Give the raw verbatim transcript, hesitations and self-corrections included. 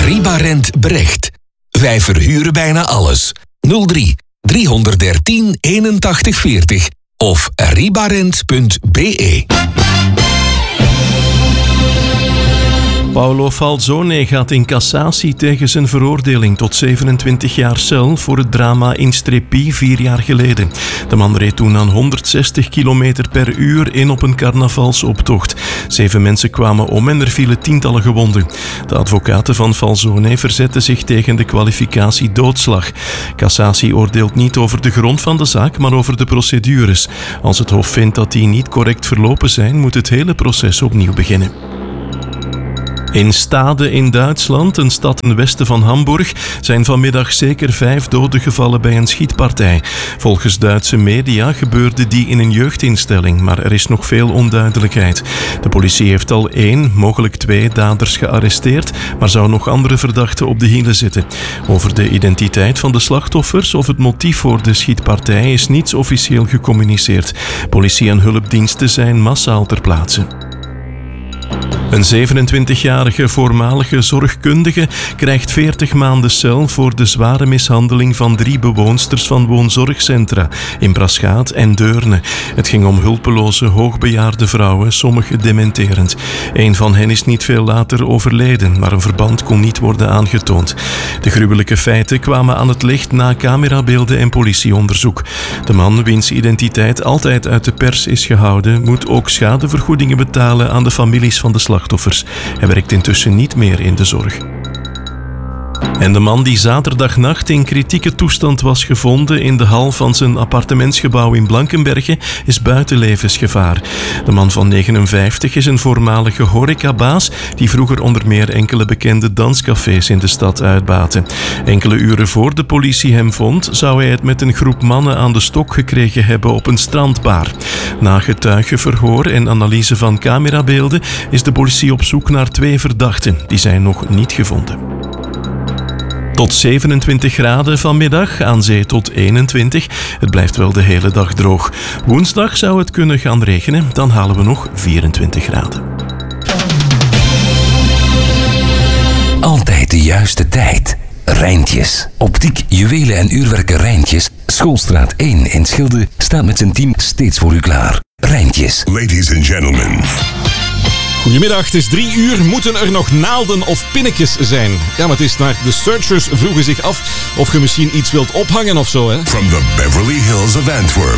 Ribarent Brecht. Wij verhuren bijna alles. nul drie driehonderddertien eenentachtig veertig of ribarent punt be. Paolo Falzone gaat in cassatie tegen zijn veroordeling tot zevenentwintig jaar cel voor het drama in Strepi vier jaar geleden. De man reed toen aan honderdzestig kilometer per uur in op een carnavalsoptocht. Zeven mensen kwamen om en er vielen tientallen gewonden. De advocaten van Falzone verzetten zich tegen de kwalificatie doodslag. Cassatie oordeelt niet over de grond van de zaak, maar over de procedures. Als het Hof vindt dat die niet correct verlopen zijn, moet het hele proces opnieuw beginnen. In Stade in Duitsland, een stad ten westen van Hamburg, zijn vanmiddag zeker vijf doden gevallen bij een schietpartij. Volgens Duitse media gebeurde die in een jeugdinstelling, maar er is nog veel onduidelijkheid. De politie heeft al één, mogelijk twee daders gearresteerd, maar zou nog andere verdachten op de hielen zitten. Over de identiteit van de slachtoffers of het motief voor de schietpartij is niets officieel gecommuniceerd. Politie en hulpdiensten zijn massaal ter plaatse. Een zevenentwintigjarige voormalige zorgkundige krijgt veertig maanden cel voor de zware mishandeling van drie bewoonsters van woonzorgcentra in Braschaat en Deurne. Het ging om hulpeloze, hoogbejaarde vrouwen, sommige dementerend. Een van hen is niet veel later overleden, maar een verband kon niet worden aangetoond. De gruwelijke feiten kwamen aan het licht na camerabeelden en politieonderzoek. De man, wiens identiteit altijd uit de pers is gehouden, moet ook schadevergoedingen betalen aan de families van de slachtoffers. Hij werkt intussen niet meer in de zorg. En de man die zaterdagnacht in kritieke toestand was gevonden in de hal van zijn appartementsgebouw in Blankenberge is buiten levensgevaar. De man van negenenvijftig is een voormalige horecabaas die vroeger onder meer enkele bekende danscafés in de stad uitbaatte. Enkele uren voor de politie hem vond, zou hij het met een groep mannen aan de stok gekregen hebben op een strandbar. Na getuigenverhoor en analyse van camerabeelden is de politie op zoek naar twee verdachten. Die zijn nog niet gevonden. Tot zevenentwintig graden vanmiddag, aan zee tot eenentwintig. Het blijft wel de hele dag droog. Woensdag zou het kunnen gaan regenen, dan halen we nog vierentwintig graden. Altijd de juiste tijd. Rijntjes. Optiek, juwelen en uurwerken Rijntjes. Schoolstraat één in Schilde staat met zijn team steeds voor u klaar. Rijntjes. Ladies and gentlemen. Goedemiddag, het is drie uur. Moeten er nog naalden of pinnetjes zijn? Ja, maar het is naar de Searchers vroegen zich af of je misschien iets wilt ophangen of zo, hè? From the Beverly Hills of Antwerp.